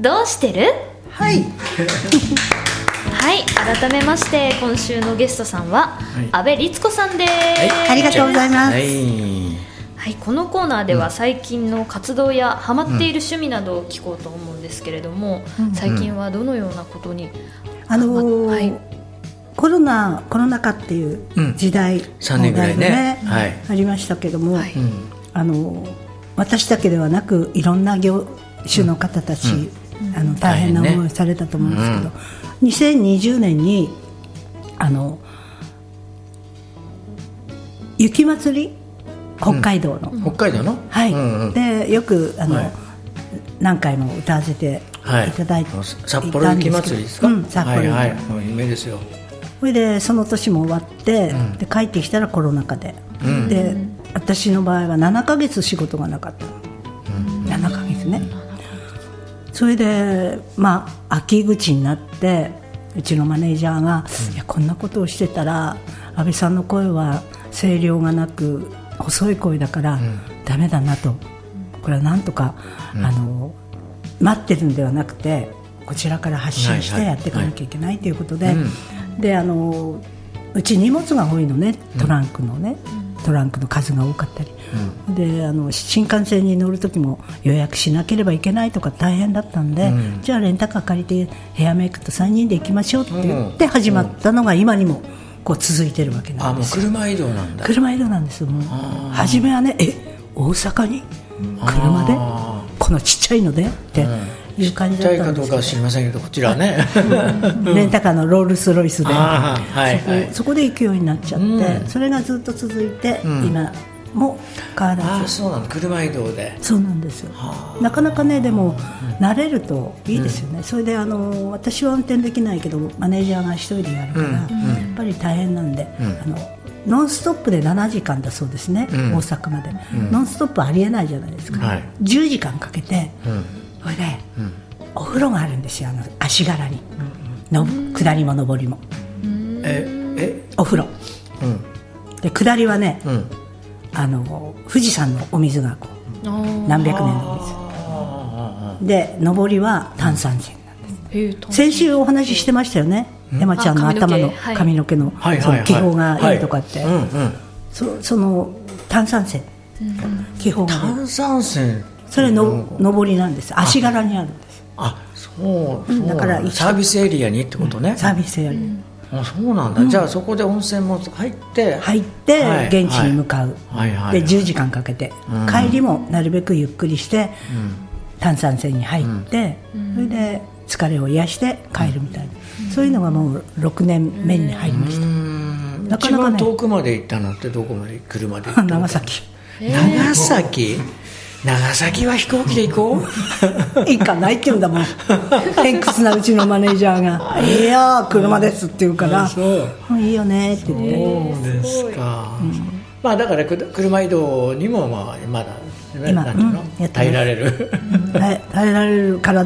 どうしてる？ はい。 はい、改めまして今週のゲストさんは阿部律子さんです。 ありがとうございます。 はい、このコーナーでは最近の活動やハマっている趣味などを聞こうと思うんですけれども、最近はどのようなことに、はい、 コロナ禍っていう時代も 3年ぐらいね、 ありましたけども、 はい、 私だけではなくいろんな業種の方たち、大変な思いをされたと思うんですけど、2020年に雪まつり、北海道の、はい、でよく何回も歌わせていただいていたんですけど、 札幌雪まつりですか？ 札幌、 有名ですよ。 それでその年も終わって、で帰ってきたらコロナ禍で、で私の場合は7ヶ月仕事がなかった、7ヶ月ね。それで秋口になって、うちのマネージャーが、いやこんなことをしてたら安倍さんの声は声量がなく細い声だからダメだなと、これはなんとか、待ってるんではなくてこちらから発信してやっていかなきゃいけないということで、でうち荷物が多いのね、トランクの数が多かったり、で新幹線に乗る時も予約しなければいけないとか大変だったんで、じゃあレンタカー借りてヘアメイクと3人で行きましょうって言って始まったのが今にもこう続いてるわけなんですよ。 もう車移動なんだ。 車移動なんですよ。もう初めはね、大阪に車でこのちっちゃいのでっていう感じだったんですけど、 ちっちゃいかどうかは知りませんけど、こちらはねレンタカーのロールスロイスでそこで行くようになっちゃって、それがずっと続いて、今も変わらず。 そうなんだ、車移動で。 そうなんですよ。なかなかね、でも慣れるといいですよね。それで私は運転できないけどマネージャーが一人でやるから、やっぱり大変なんで、ノンストップで7時間だそうですね、大阪まで、ノンストップありえないじゃないですか、10時間かけて、それで、お風呂があるんですよ、足柄に、下りも上りも、お風呂、で下りはね、富士山のお水がこう何百年のお水で、上りは炭酸泉なんです。先週お話ししてましたよね、山ちゃんの頭の髪の毛の気泡がいいとかって、その炭酸泉、気泡が炭酸泉、 それの上りなんです。足柄にあるんです。 そうだからサービスエリアにってことね。 サービスエリア、 そうなんだ。じゃあそこで温泉も入って現地に向かう、で10時間かけて、帰りもなるべくゆっくりして、炭酸泉に入って、それで疲れを癒して帰るみたいな、そういうのがもう6年目に入りました。なかなかね、 一番遠くまで行ったのってどこまで、車で行ったの？ 長崎。 長崎は飛行機で行こう行かないって言うんだもん偏屈なうちのマネージャーがいや車ですって言うから、いいよねって言って。 そうですか。だから車移動にもまだ今耐えられる耐えられるから